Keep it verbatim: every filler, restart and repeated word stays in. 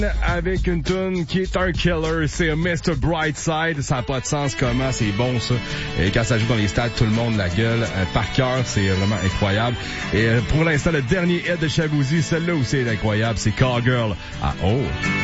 Avec une tune qui est un killer, c'est mister Brightside. Ça n'a pas de sens comment c'est bon ça. Et quand ça joue dans les stades, tout le monde la gueule euh, par cœur, c'est vraiment incroyable. Et euh, pour l'instant, le dernier hit de Shaboozey, celle-là aussi est incroyable, c'est Call Girl. Ah oh!